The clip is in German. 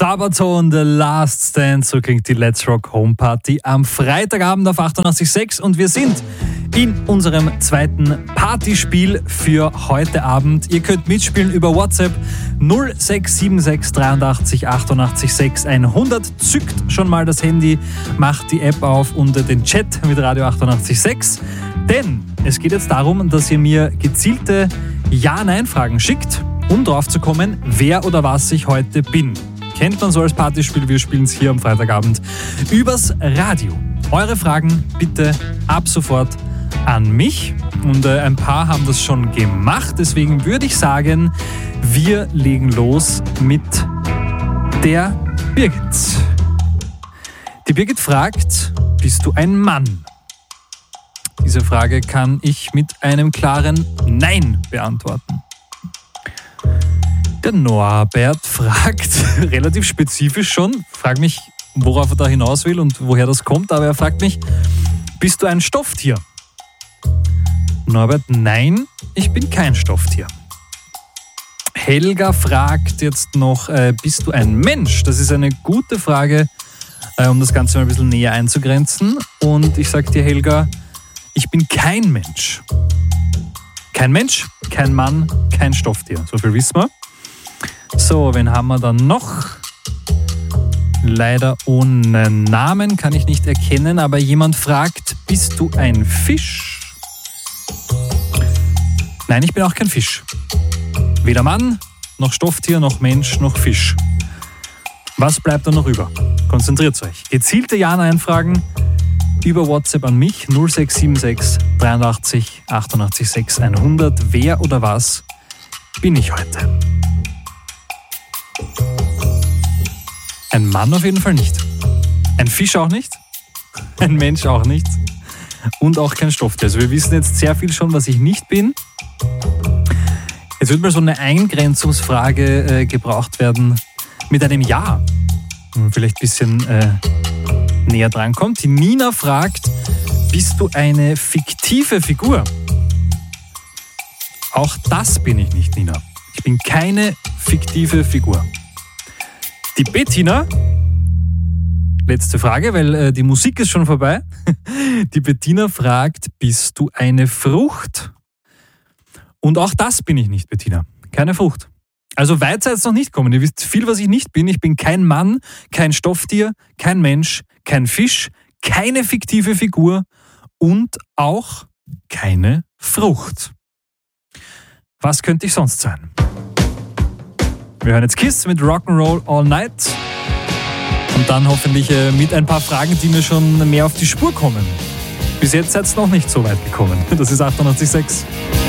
Sabaton, The Last Stand, so klingt die Let's Rock Home Party am Freitagabend auf 88.6 und wir sind in unserem zweiten Partyspiel für heute Abend. Ihr könnt mitspielen über WhatsApp 0676 83 88 6 100. Zückt schon mal das Handy, macht die App auf und den Chat mit Radio 88.6. Denn es geht jetzt darum, dass ihr mir gezielte Ja-Nein-Fragen schickt, um drauf zu kommen, wer oder was ich heute bin. Kennt man so als Partyspiel, wir spielen es hier am Freitagabend übers Radio. Eure Fragen bitte ab sofort an mich und ein paar haben das schon gemacht, deswegen würde ich sagen, wir legen los mit der Birgit. Die Birgit fragt, bist du ein Mann? Diese Frage kann ich mit einem klaren Nein beantworten. Der Norbert fragt, relativ spezifisch schon, frag mich, worauf er da hinaus will und woher das kommt, aber er fragt mich, bist du ein Stofftier? Norbert, nein, ich bin kein Stofftier. Helga fragt jetzt noch, bist du ein Mensch? Das ist eine gute Frage, um das Ganze mal ein bisschen näher einzugrenzen. Und ich sag dir, Helga, ich bin kein Mensch. Kein Mensch, kein Mann, kein Stofftier. So viel wissen wir. So, wen haben wir dann noch? Leider ohne Namen, kann ich nicht erkennen, aber jemand fragt, bist du ein Fisch? Nein, ich bin auch kein Fisch. Weder Mann, noch Stofftier, noch Mensch, noch Fisch. Was bleibt da noch über? Konzentriert euch. Gezielte Ja-Nein-Fragen über WhatsApp an mich 0676 83 88 6 100. Wer oder was bin ich heute? Ein Mann auf jeden Fall nicht. Ein Fisch auch nicht. Ein Mensch auch nicht. Und auch kein Stofftier. Also wir wissen jetzt sehr viel schon, was ich nicht bin. Jetzt wird mal so eine Eingrenzungsfrage gebraucht werden mit einem Ja. Wenn man vielleicht ein bisschen näher dran kommt. Die Nina fragt, bist du eine fiktive Figur? Auch das bin ich nicht, Nina. Ich bin keine fiktive Figur. Die Bettina, letzte Frage, weil die Musik ist schon vorbei. Die Bettina fragt, bist du eine Frucht? Und auch das bin ich nicht, Bettina. Keine Frucht. Also weit seid ihr noch nicht kommen. Ihr wisst viel, was ich nicht bin. Ich bin kein Mann, kein Stofftier, kein Mensch, kein Fisch, keine fiktive Figur und auch keine Frucht. Was könnte ich sonst sein? Wir hören jetzt Kiss mit Rock'n'Roll All Night und dann hoffentlich mit ein paar Fragen, die mir schon mehr auf die Spur kommen. Bis jetzt seid ihr noch nicht so weit gekommen. Das ist 88.6.